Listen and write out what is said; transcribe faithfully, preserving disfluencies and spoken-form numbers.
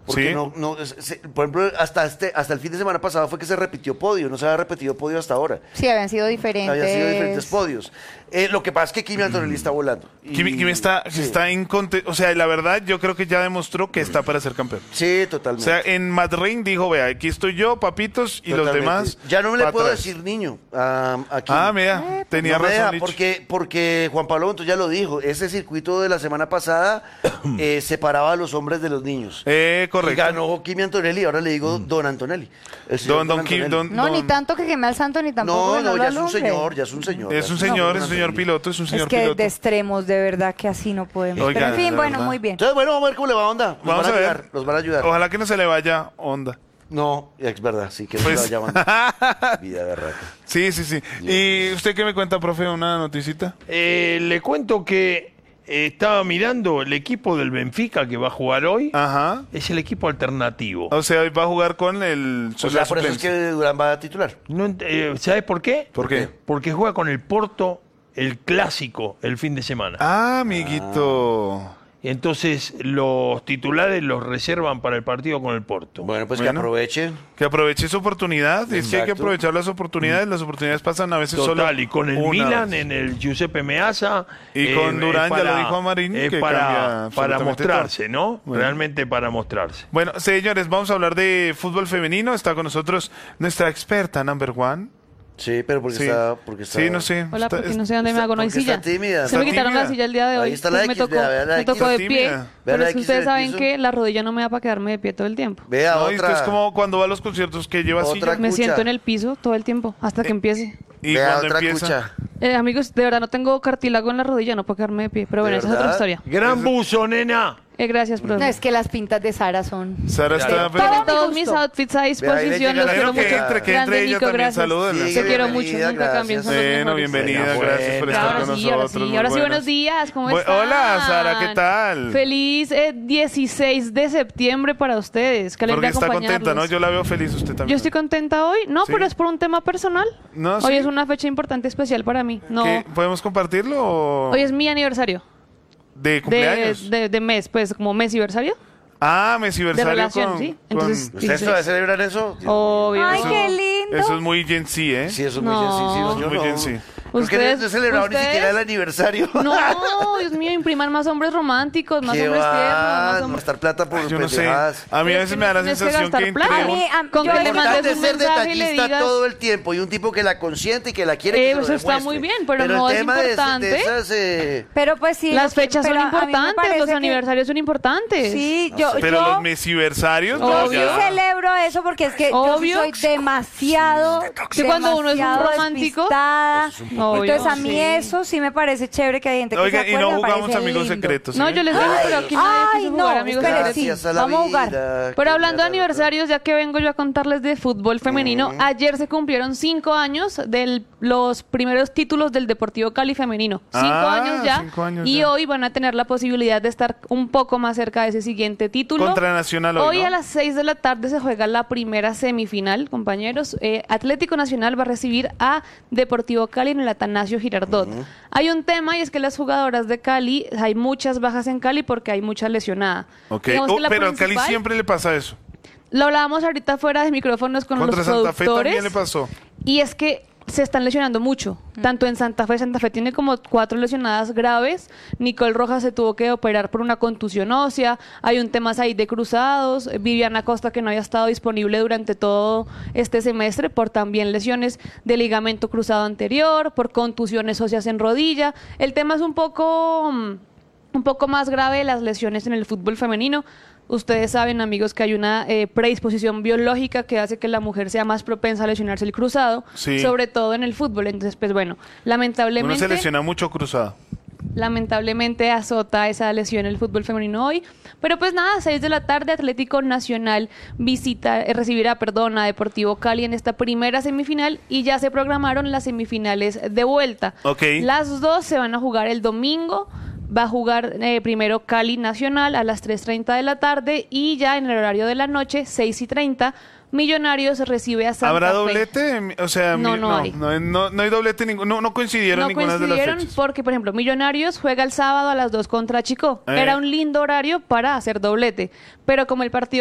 Porque Sí. no, no, se- por ejemplo, hasta este, hasta el fin de semana pasado fue que se repitió podio, no se había repetido podio hasta ahora. Sí, habían sido diferentes. Había sido diferentes podios. Eh, lo que pasa es que Kimi Antonelli está volando. Y- Kimi, Kimi está, sí. está inconte- o sea, la verdad yo creo que ya demostró que está para ser campeón. Sí, O totalmente. sea, en Madrid dijo, vea, aquí estoy yo, papitos, y los Totalmente. demás. Ya no me le pa' puedo atrás. decir niño a, a Kimi. Ah, mira, tenía No me deja, razón. Lich. porque, porque Juan Pablo Montoya ya lo dijo, ese circuito de la semana pasada eh, separaba a los hombres de los niños. Eh, Y correcto. ganó Kimi Antonelli, ahora le digo Don Antonelli. El señor Don, don, Kim, Antonelli. don, No, don- ni tanto que queme al santo, ni tampoco No, que no, lo ya es un alumbre. señor, ya es un señor. Es ya un señor, Don es un señor Antonelli. piloto, es un Es señor que piloto. de extremos, de verdad, que así no podemos. Oiga, Pero en fin, de bueno, verdad. muy bien. Entonces, bueno, vamos a ver cómo le va onda. Los Vamos van a, a ver. ayudar, los van a ayudar. Ojalá que no se le vaya onda. No, es verdad, sí, que Pues- no se la llaman. Vida de rata. Sí, sí, sí. ¿Y usted qué me cuenta, profe? ¿Una noticita? Eh, le cuento que eh, estaba mirando el equipo del Benfica que va a jugar hoy. Ajá. Es el equipo alternativo. O sea, hoy va a jugar con el... O sea, por eso es que Durán va a titular. No ent- eh, ¿Sabes por qué? ¿Por qué? Porque juega con el Porto, el clásico, el fin de semana. Ah, amiguito. Entonces los titulares los reservan para el partido con el Porto. Bueno, pues que Bueno. aproveche. Que aproveche su oportunidad. Es que hay que Exacto. aprovechar las oportunidades. Las oportunidades pasan a veces solo Total, y con el una Milan vez. en el Giuseppe Meazza. Y con es Durán, ya para- lo dijo Amarín, es que para, cambia para absolutamente mostrarse, todo. ¿no? Bueno. Realmente para mostrarse. Bueno, señores, vamos a hablar de fútbol femenino. Está con nosotros nuestra experta number one. Sí, pero porque Sí. está... Porque está Sí, no sé. Hola, Está- porque no sé dónde me está- hago, no hay porque silla. está tímida, Se me está quitaron tímida. la silla el día de hoy. Ahí está la pues me X, tocó, vea, vea la me X. tocó de Está pie. tímida. Vea Pero la es que X en ustedes el saben piso. que la rodilla no me da para quedarme de pie todo el tiempo. Vea No, y usted otra. es como cuando va a los conciertos que lleva Otra silla. Me cucha. siento en el piso todo el tiempo hasta que empiece. Y Vea cuando otra empieza... cucha. Eh, amigos, de verdad no tengo cartílago en la rodilla, no puedo quedarme de pie. Pero bueno, ¿De esa es otra verdad? historia. Gran buzo, nena. Eh, gracias, profe. No, es que las pintas de Sara son... Sara está... Claro. pero- Todos, Todo todos mi mis gusto. outfits a Vea, ahí le disposición, llega los la quiero Bueno, mucho. que entre, que Grande entre ella Nico, también, gracias. salúdenla. Sí, Te quiero bienvenida, mucho, nunca cambien, son los Bueno, mejores. bienvenida, Venga, gracias por pues. estar Ahora con sí, ahora nosotros. sí, muy ahora sí, buenas. buenos días, ¿cómo Bu- están? Hola, Sara, ¿qué tal? Feliz eh, dieciséis de septiembre para ustedes, qué Porque alegría está contenta, ¿no? acompañarlos. Yo la veo feliz, usted también. Yo estoy contenta hoy, no, Sí. pero es por un tema personal. No, Hoy sí. es una fecha importante, especial para mí. No, ¿Qué? ¿Podemos compartirlo o hoy es mi aniversario de de, cumpleaños? de, de mes, pues como mesiversario Ah, de mesiversario relación, con... sí. con- Entonces, ¿Ustedes dieciséis. todavía celebran eso? Obvio. Ay, Eso- qué lindo. Eso es muy Gen Z, ¿eh? Sí, eso es muy No. sencillo. Eso es Yo muy no. Gen Z. Creo que Ustedes- no he celebrado ni ustedes- siquiera el aniversario. No, Dios mío, impriman más hombres románticos, más ¿Qué hombres tiernos, va? más hombres... Gastar plata por Yo no sé. pendejadas. A mí a Pero es veces que me da la no tienes que sensación gastar que plata. entre A un- mí, a- Con yo que de le verdad- mandes Importante un ser mensaje y le detallista digas... todo el tiempo y un tipo que la consiente y que la quiere que Eh, se lo eso está demuestre. muy bien, pero no el es tema de- importante. De, esas, eh, Pero pues sí. Las lo que- fechas son pero a mí me importantes, parece los que aniversarios son importantes. Sí, yo, Pero yo, los mesiversarios, yo no, sí ya. celebro eso porque es que Obvio. yo sí soy demasiado, Que cuando uno es un demasiado romántico, despistada. Obvio, Entonces a mí sí. eso sí me parece chévere que hay gente que Oiga, se y acuerda, no me jugamos parece amigos lindo. secretos. No, ¿sí? yo les digo, pero aquí nadie Ay, quiso no, jugar amigos espere, secretos. sí. gracias a la vamos a jugar. vida, Pero que hablando de me da- aniversarios, ya que vengo yo a contarles de fútbol femenino, ayer se cumplieron cinco años de los primeros títulos del Deportivo Cali femenino. Cinco Ah, años ya. cinco años y ya. hoy van a tener la posibilidad de estar un poco más cerca de ese siguiente título. Contra Nacional hoy, Hoy ¿no? a las seis de la tarde se juega la primera semifinal, compañeros. Eh, Atlético Nacional va a recibir a Deportivo Cali en el Atanasio Girardot. Hay un tema y es que las jugadoras de Cali, hay muchas bajas en Cali porque hay mucha lesionada. Ok. Digamos Oh, que la pero a Cali principal- siempre le pasa eso. Lo hablábamos ahorita fuera de micrófonos con Contra los Santa Fe productores. también le pasó. Y es que se están lesionando mucho. Tanto en Santa Fe, Santa Fe tiene como cuatro lesionadas graves. Nicole Rojas se tuvo que operar por una contusión ósea. Hay un tema ahí de cruzados. Viviana Costa, que no había estado disponible durante todo este semestre por también lesiones de ligamento cruzado anterior, por contusiones óseas en rodilla. El tema es un poco, mm, un poco más grave de las lesiones en el fútbol femenino. Ustedes saben, amigos, que hay una eh, predisposición biológica que hace que la mujer sea más propensa a lesionarse el cruzado, Sí. sobre todo en el fútbol. Entonces, pues bueno, Uno lamentablemente, se lesiona mucho cruzado. lamentablemente azota esa lesión el fútbol femenino hoy. Pero pues nada, seis de la tarde, Atlético Nacional visita, eh, recibirá, perdón, a Deportivo Cali en esta primera semifinal y ya se programaron las semifinales de vuelta. Ok. Las dos se van a jugar el domingo. Va a jugar eh, primero Cali Nacional a las tres treinta de la tarde y ya en el horario de la noche, seis y treinta, Millonarios recibe a Santa ¿Habrá Fe. doblete? O sea, No, mi- no hay. No, no, no hay doblete, ningún- no, no coincidieron No ninguna de las coincidieron fechas. porque, por ejemplo, Millonarios juega el sábado a las dos contra Chico. Eh. Era un lindo horario para hacer doblete, pero como el partido